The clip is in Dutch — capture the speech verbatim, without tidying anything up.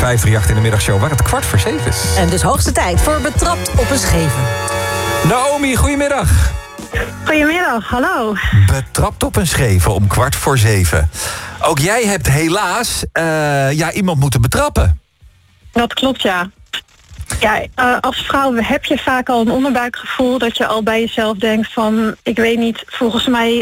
vijf drie acht in de middagshow waar het kwart voor zeven is. En dus hoogste tijd voor Betrapt op een Scheve. Naomi, goedemiddag. Goedemiddag, hallo. Betrapt op een scheve om kwart voor zeven. Ook jij hebt helaas uh, ja, iemand moeten betrappen. Dat klopt, ja. Ja, uh, als vrouw heb je vaak al een onderbuikgevoel dat je al bij jezelf denkt van, ik weet niet, volgens mij